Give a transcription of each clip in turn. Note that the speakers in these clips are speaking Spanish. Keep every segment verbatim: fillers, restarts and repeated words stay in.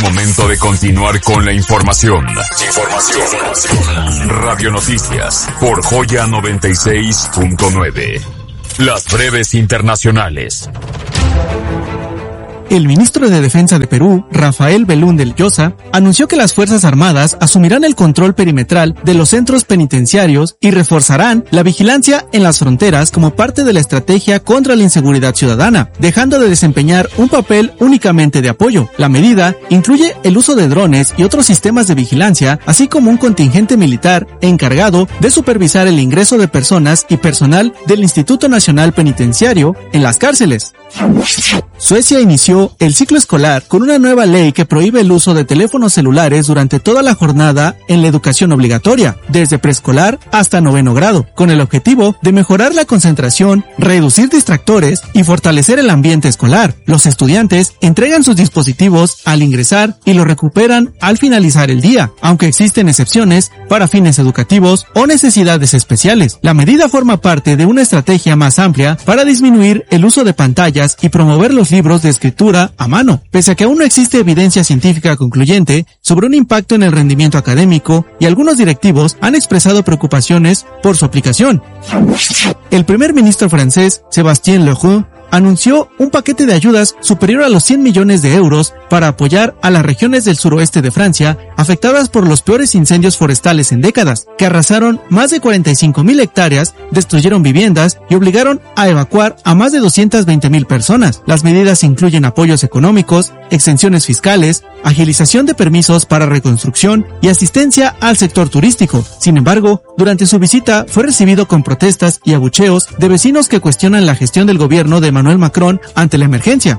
momento de continuar con la información. Información. Radio Noticias por Joya noventa y seis punto nueve. Las breves internacionales. El ministro de Defensa de Perú, Rafael Belún del Llosa, anunció que las Fuerzas Armadas asumirán el control perimetral de los centros penitenciarios y reforzarán la vigilancia en las fronteras como parte de la estrategia contra la inseguridad ciudadana, dejando de desempeñar un papel únicamente de apoyo. La medida incluye el uso de drones y otros sistemas de vigilancia, así como un contingente militar encargado de supervisar el ingreso de personas y personal del Instituto Nacional Penitenciario en las cárceles. Suecia inició el ciclo escolar con una nueva ley que prohíbe el uso de teléfonos celulares durante toda la jornada en la educación obligatoria, desde preescolar hasta noveno grado, con el objetivo de mejorar la concentración, reducir distractores y fortalecer el ambiente escolar. Los estudiantes entregan sus dispositivos al ingresar y los recuperan al finalizar el día, aunque existen excepciones para fines educativos o necesidades especiales. La medida forma parte de una estrategia más amplia para disminuir el uso de pantallas y promover los libros de escritura a mano, pese a que aún no existe evidencia científica concluyente sobre un impacto en el rendimiento académico, y algunos directivos han expresado preocupaciones por su aplicación. El primer ministro francés, Sébastien Leroux, anunció un paquete de ayudas superior a los cien millones de euros para apoyar a las regiones del suroeste de Francia afectadas por los peores incendios forestales en décadas, que arrasaron más de cuarenta y cinco mil hectáreas, destruyeron viviendas y obligaron a evacuar a más de doscientas veinte mil personas. Las medidas incluyen apoyos económicos, exenciones fiscales, agilización de permisos para reconstrucción y asistencia al sector turístico. Sin embargo, durante su visita fue recibido con protestas y abucheos de vecinos que cuestionan la gestión del gobierno de Emmanuel Macron ante la emergencia.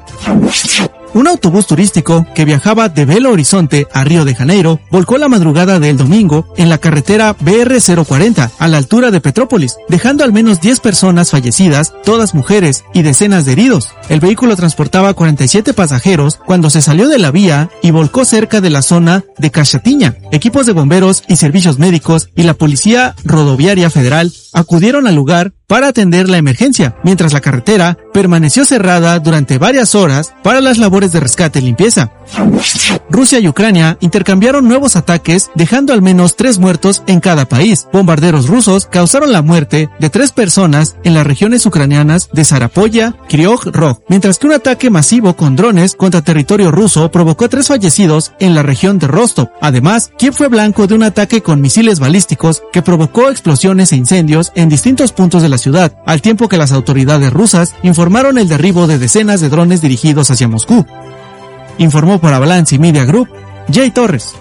Un autobús turístico que viajaba de Belo Horizonte a Río de Janeiro volcó la madrugada del domingo en la carretera B R cero cuarenta a la altura de Petrópolis, dejando al menos diez personas fallecidas, todas mujeres, y decenas de heridos. El vehículo transportaba cuarenta y siete pasajeros cuando se salió de la vía y volcó cerca de la zona de Cachatiña. Equipos de bomberos y servicios médicos y la Policía Rodoviaria Federal acudieron al lugar para atender la emergencia, mientras la carretera permaneció cerrada durante varias horas para las labores de rescate y limpieza. Rusia y Ucrania intercambiaron nuevos ataques, dejando al menos tres muertos en cada país. Bombarderos rusos causaron la muerte de tres personas en las regiones ucranianas de Zaporozhye, Kryvyi Rog, mientras que un ataque masivo con drones contra territorio ruso provocó tres fallecidos en la región de Rostov. Además, Kiev fue blanco de un ataque con misiles balísticos que provocó explosiones e incendios en distintos puntos de la ciudad, al tiempo que las autoridades rusas informaron el derribo de decenas de drones dirigidos hacia Moscú. Informó para Balance Media Group, Jay Torres.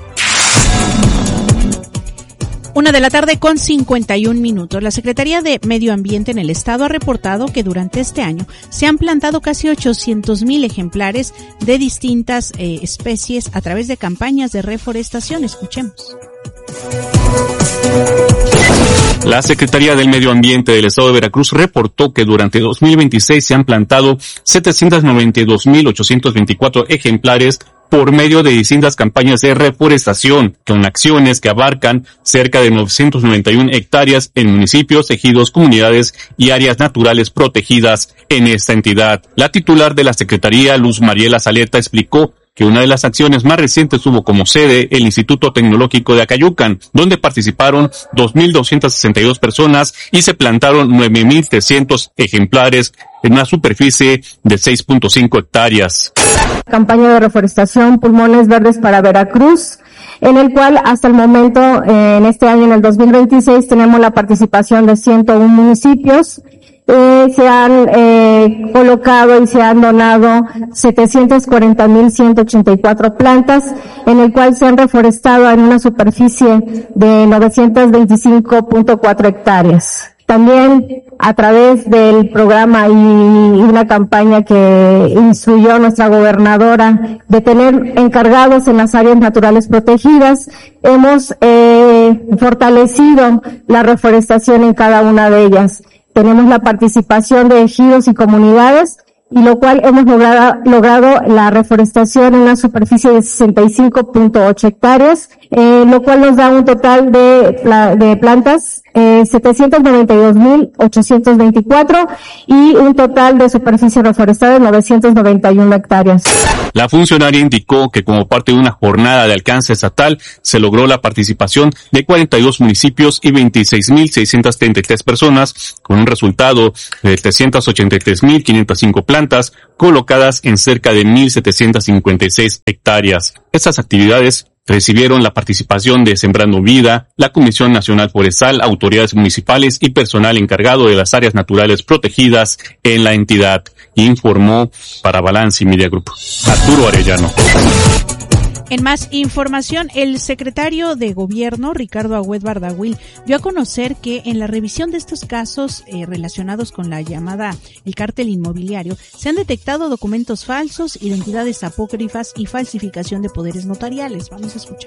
Una de la tarde con cincuenta y un minutos. La Secretaría de Medio Ambiente en el Estado ha reportado que durante este año se han plantado casi ochocientos mil ejemplares de distintas eh, especies a través de campañas de reforestación. Escuchemos. La Secretaría del Medio Ambiente del Estado de Veracruz reportó que durante dos mil veintiséis se han plantado setecientos noventa y dos mil ochocientos veinticuatro ejemplares por medio de distintas campañas de reforestación, con acciones que abarcan cerca de novecientos noventa y una hectáreas en municipios, ejidos, comunidades y áreas naturales protegidas en esta entidad. La titular de la Secretaría, Luz Mariela Saleta, explicó que una de las acciones más recientes tuvo como sede el Instituto Tecnológico de Acayucan, donde participaron dos mil doscientas sesenta y dos personas y se plantaron nueve mil trescientos ejemplares en una superficie de seis punto cinco hectáreas. Campaña de reforestación Pulmones Verdes para Veracruz, en el cual hasta el momento, eh, en este año, en el dos mil veintiséis, tenemos la participación de ciento uno municipios. Eh, se han eh, colocado y se han donado setecientos cuarenta mil ciento ochenta y cuatro plantas, en el cual se han reforestado en una superficie de novecientos veinticinco punto cuatro hectáreas. También a través del programa y una campaña que instruyó nuestra gobernadora de tener encargados en las áreas naturales protegidas, hemos eh, fortalecido la reforestación en cada una de ellas. Tenemos la participación de ejidos y comunidades, y lo cual hemos logrado, logrado la reforestación en una superficie de sesenta y cinco punto ocho hectáreas, eh, lo cual nos da un total de, de plantas eh, setecientos noventa y dos mil ochocientos veinticuatro y un total de superficie reforestada de novecientos noventa y una hectáreas. La funcionaria indicó que como parte de una jornada de alcance estatal se logró la participación de cuarenta y dos municipios y veintiséis mil seiscientas treinta y tres personas, con un resultado de trescientas ochenta y tres mil quinientas cinco plantas colocadas en cerca de mil setecientas cincuenta y seis hectáreas. Estas actividades recibieron la participación de Sembrando Vida, la Comisión Nacional Forestal, autoridades municipales y personal encargado de las áreas naturales protegidas en la entidad, informó para Balance Media Group Arturo Arellano. En más información, el secretario de Gobierno, Ricardo Agüed Bardagüil, dio a conocer que en la revisión de estos casos eh, relacionados con la llamada el cártel inmobiliario, se han detectado documentos falsos, identidades apócrifas y falsificación de poderes notariales. Vamos a escuchar.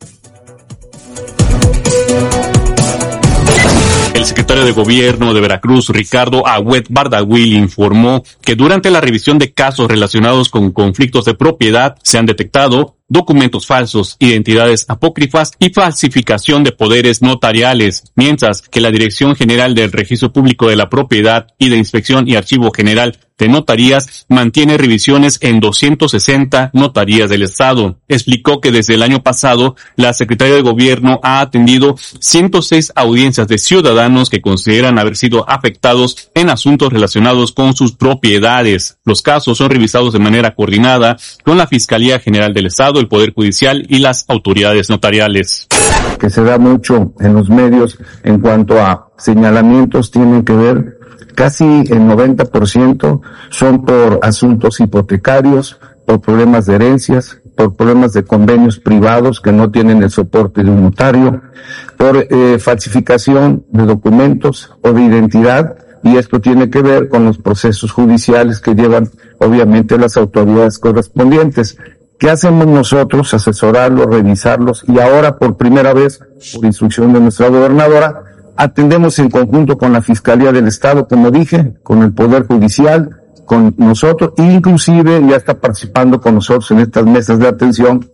El secretario de Gobierno de Veracruz, Ricardo Agüed Bardagüil, informó que durante la revisión de casos relacionados con conflictos de propiedad se han detectado documentos falsos, identidades apócrifas y falsificación de poderes notariales, mientras que la Dirección General del Registro Público de la Propiedad y de Inspección y Archivo General de Notarías mantiene revisiones en doscientas sesenta notarías del Estado. Explicó que desde el año pasado la Secretaría de Gobierno ha atendido ciento seis audiencias de ciudadanos que consideran haber sido afectados en asuntos relacionados con sus propiedades. Los casos son revisados de manera coordinada con la Fiscalía General del Estado, el Poder Judicial y las autoridades notariales. Que se da mucho en los medios en cuanto a señalamientos tienen que ver, casi el noventa por ciento son por asuntos hipotecarios, por problemas de herencias, por problemas de convenios privados que no tienen el soporte de un notario, por eh, falsificación de documentos o de identidad, y esto tiene que ver con los procesos judiciales que llevan obviamente las autoridades correspondientes. ¿Qué hacemos nosotros? Asesorarlos, revisarlos, y ahora por primera vez, por instrucción de nuestra gobernadora, atendemos en conjunto con la Fiscalía del Estado, como dije, con el Poder Judicial, con nosotros, e inclusive ya está participando con nosotros en estas mesas de atención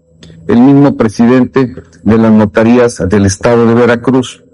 el mismo presidente de las notarías del Estado de Veracruz.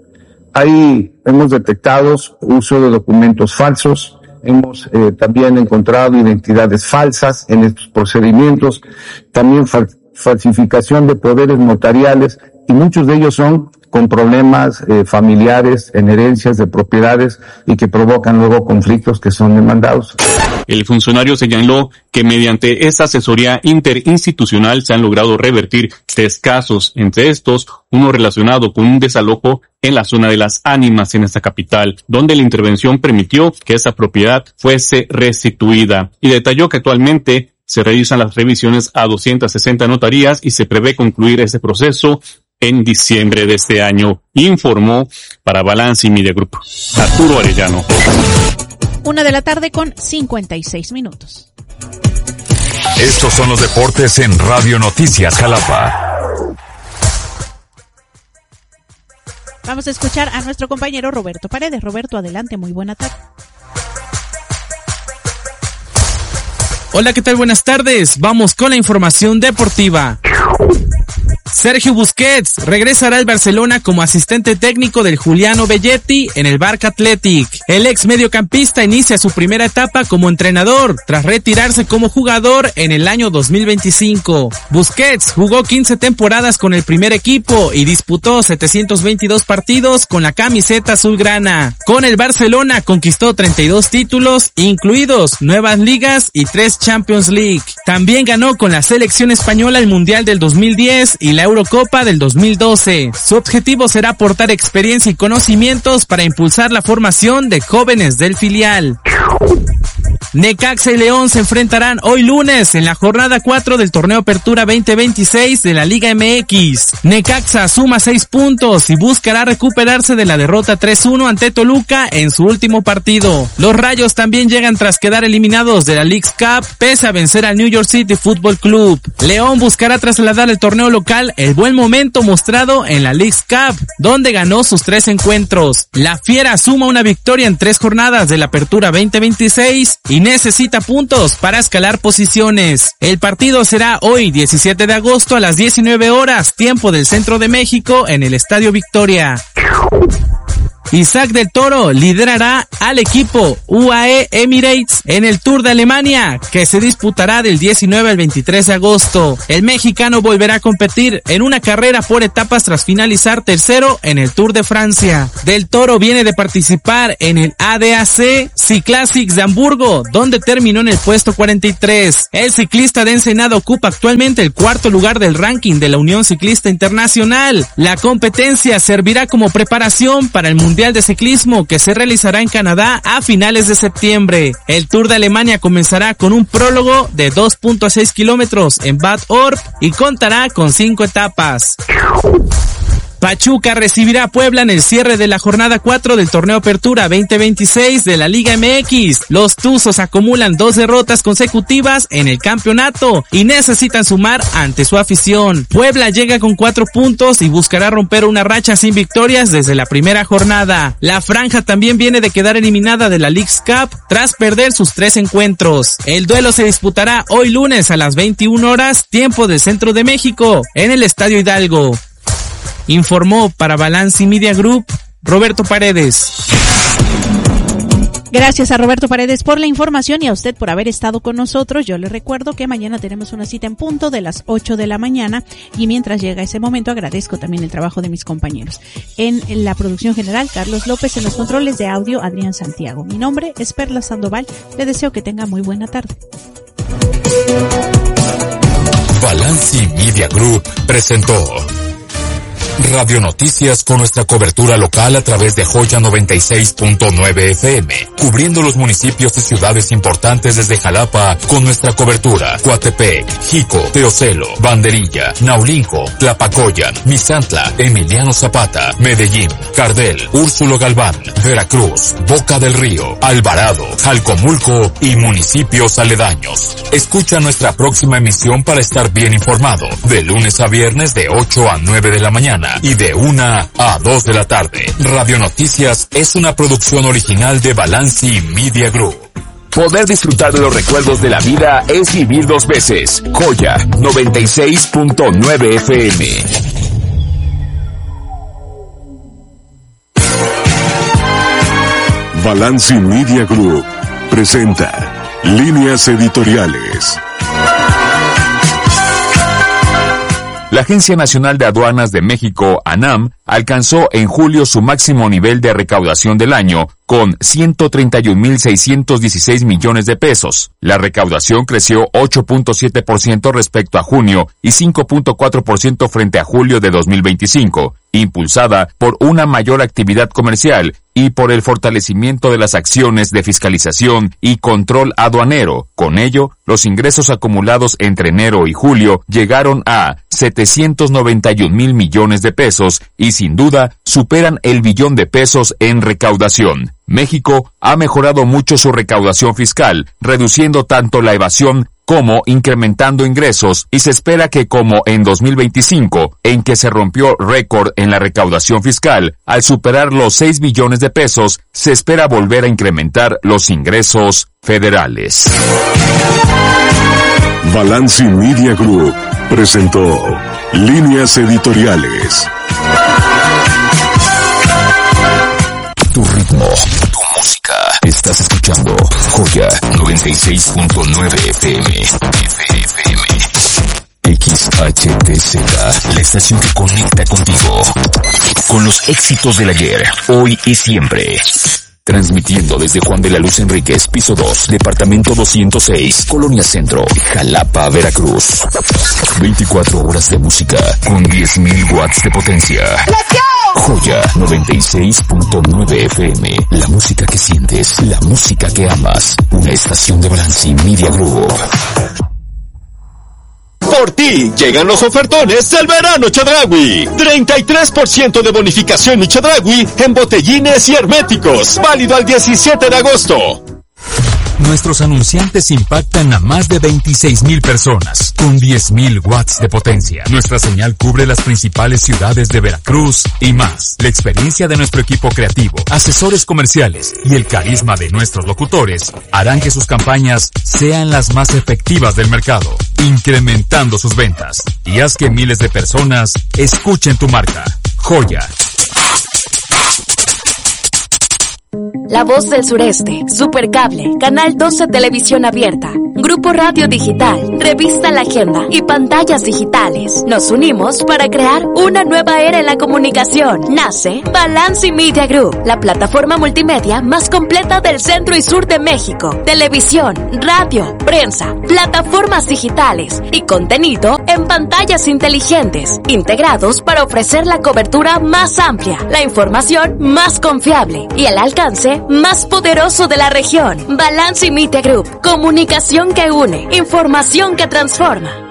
Ahí hemos detectado uso de documentos falsos. Hemos eh, también encontrado identidades falsas en estos procedimientos, también fal- falsificación de poderes notariales, y muchos de ellos son con problemas eh, familiares, en herencias de propiedades, y que provocan luego conflictos que son demandados. El funcionario señaló que mediante esta asesoría interinstitucional se han logrado revertir tres casos, entre estos uno relacionado con un desalojo en la zona de Las Ánimas en esta capital, donde la intervención permitió que esa propiedad fuese restituida, y detalló que actualmente se realizan las revisiones a doscientas sesenta notarías y se prevé concluir ese proceso en diciembre de este año, informó para Balance Media Group Arturo Arellano. Una de la tarde con cincuenta y seis minutos. Estos son los deportes en Radio Noticias Jalapa. Vamos a escuchar a nuestro compañero Roberto Paredes. Roberto, adelante, muy buena tarde. Hola, ¿qué tal? Buenas tardes. Vamos con la información deportiva. Sergio Busquets regresará al Barcelona como asistente técnico del Giuliano Belletti en el Barça Athletic. El ex mediocampista inicia su primera etapa como entrenador tras retirarse como jugador en el año dos mil veinticinco. Busquets jugó quince temporadas con el primer equipo y disputó setecientos veintidós partidos con la camiseta azulgrana. Con el Barcelona conquistó treinta y dos títulos, incluidos nuevas ligas y tres Champions League. También ganó con la selección española el Mundial del dos mil diez y la Eurocopa del dos mil doce. Su objetivo será aportar experiencia y conocimientos para impulsar la formación de jóvenes del filial. Necaxa y León se enfrentarán hoy lunes en la jornada cuatro del torneo Apertura veinte veintiséis de la Liga M X. Necaxa suma seis puntos y buscará recuperarse de la derrota tres uno ante Toluca en su último partido. Los Rayos también llegan tras quedar eliminados de la Leagues Cup pese a vencer al New York City Football Club. León buscará trasladar al torneo local el buen momento mostrado en la Leagues Cup, donde ganó sus tres encuentros. La Fiera suma una victoria en tres jornadas de la Apertura veinte veintiséis y necesita puntos para escalar posiciones. El partido será hoy diecisiete de agosto a las diecinueve horas, tiempo del centro de México, en el Estadio Victoria. Isaac del Toro liderará al equipo U A E Emirates en el Tour de Alemania, que se disputará del diecinueve al veintitrés de agosto. El mexicano volverá a competir en una carrera por etapas tras finalizar tercero en el Tour de Francia. Del Toro viene de participar en el A D A C Cyclassics de Hamburgo, donde terminó en el puesto cuarenta y tres. El ciclista de Ensenada ocupa actualmente el cuarto lugar del ranking de la Unión Ciclista Internacional. La competencia servirá como preparación para el Mundial de Ciclismo que se realizará en Canadá a finales de septiembre. El Tour de Alemania comenzará con un prólogo de dos punto seis kilómetros en Bad Orb y contará con cinco etapas. Pachuca recibirá a Puebla en el cierre de la jornada cuatro del Torneo Apertura veinte veintiséis de la Liga M X. Los Tuzos acumulan dos derrotas consecutivas en el campeonato y necesitan sumar ante su afición. Puebla llega con cuatro puntos y buscará romper una racha sin victorias desde la primera jornada. La franja también viene de quedar eliminada de la Leagues Cup tras perder sus tres encuentros. El duelo se disputará hoy lunes a las veintiuna horas, tiempo del centro de México, en el Estadio Hidalgo. Informó para Balance Media Group, Roberto Paredes. Gracias a Roberto Paredes por la información y a usted por haber estado con nosotros. Yo le recuerdo que mañana tenemos una cita en punto de las ocho de la mañana y mientras llega ese momento agradezco también el trabajo de mis compañeros. En la producción general, Carlos López, en los controles de audio, Adrián Santiago. Mi nombre es Perla Sandoval. Le deseo que tenga muy buena tarde. Balance Media Group presentó Radio Noticias con nuestra cobertura local a través de Joya noventa y seis punto nueve F M, cubriendo los municipios y ciudades importantes desde Jalapa con nuestra cobertura Coatepec, Jico, Teocelo, Banderilla, Naulinco, Tlapacoyan, Misantla, Emiliano Zapata, Medellín, Cardel, Úrsulo Galván, Veracruz, Boca del Río, Alvarado, Jalcomulco y municipios aledaños. Escucha nuestra próxima emisión para estar bien informado, de lunes a viernes de ocho a nueve de la mañana y de una a dos de la tarde. Radio Noticias es una producción original de Balance Media Group. Poder disfrutar de los recuerdos de la vida es vivir dos veces. Joya noventa y seis punto nueve F M. Balance Media Group presenta Líneas Editoriales. La Agencia Nacional de Aduanas de México, ANAM, alcanzó en julio su máximo nivel de recaudación del año, con ciento treinta y un mil seiscientos dieciséis millones de pesos. La recaudación creció ocho punto siete por ciento respecto a junio y cinco punto cuatro por ciento frente a julio de dos mil veinticinco, impulsada por una mayor actividad comercial y por el fortalecimiento de las acciones de fiscalización y control aduanero. Con ello, los ingresos acumulados entre enero y julio llegaron a setecientos noventa y un mil millones de pesos y sin duda superan el billón de pesos en recaudación. México ha mejorado mucho su recaudación fiscal, reduciendo tanto la evasión como incrementando ingresos, y se espera que como en dos mil veinticinco, en que se rompió récord en la recaudación fiscal, al superar los seis billones de pesos, se espera volver a incrementar los ingresos federales. Balance Media Group presentó Líneas Editoriales. Tu ritmo, tu música. Estás escuchando Joya noventa y seis punto nueve F M. F M. X H T Z, la estación que conecta contigo. Con los éxitos del ayer, hoy y siempre. Transmitiendo desde Juan de la Luz Enríquez, piso dos, departamento doscientos seis, Colonia Centro, Jalapa, Veracruz. veinticuatro horas de música con diez mil watts de potencia. Joya noventa y seis punto nueve F M, la música que sientes, la música que amas. Una estación de Balance Media Group. Por ti llegan los ofertones del verano Chedraui. treinta y tres por ciento de bonificación y Chedraui en botellines y herméticos. Válido al diecisiete de agosto. Nuestros anunciantes impactan a más de veintiséis mil personas, con diez mil watts de potencia. Nuestra señal cubre las principales ciudades de Veracruz y más. La experiencia de nuestro equipo creativo, asesores comerciales y el carisma de nuestros locutores harán que sus campañas sean las más efectivas del mercado, incrementando sus ventas. Y haz que miles de personas escuchen tu marca. Joya La Voz del Sureste, Supercable, Canal doce Televisión Abierta, Grupo Radio Digital, Revista La Agenda y Pantallas Digitales. Nos unimos para crear una nueva era en la comunicación. Nace Balance Media Group, la plataforma multimedia más completa del centro y sur de México. Televisión, radio, prensa, plataformas digitales y contenido en pantallas inteligentes, integrados para ofrecer la cobertura más amplia, la información más confiable y el alcance más poderoso de la región. Balance Media Group, comunicación que une, información que transforma.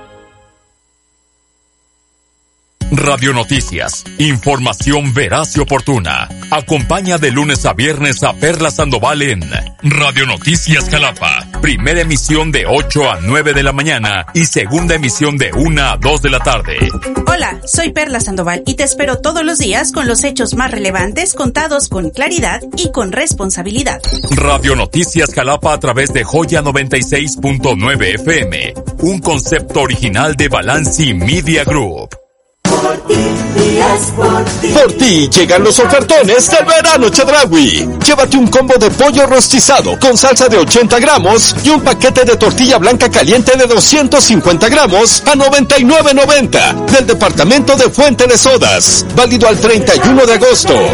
Radio Noticias, información veraz y oportuna. Acompaña de lunes a viernes a Perla Sandoval en Radio Noticias Jalapa. Primera emisión de ocho a nueve de la mañana y segunda emisión de una a dos de la tarde. Hola, soy Perla Sandoval y te espero todos los días con los hechos más relevantes contados con claridad y con responsabilidad. Radio Noticias Jalapa a través de Joya noventa y seis punto nueve F M. Un concepto original de Balance Media Group. Por ti, días por ti. Por ti llegan los ofertones del verano Chedraui. Llévate un combo de pollo rostizado con salsa de ochenta gramos y un paquete de tortilla blanca caliente de doscientos cincuenta gramos a noventa y nueve noventa del departamento de Fuente de Sodas. Válido al treinta y uno de agosto.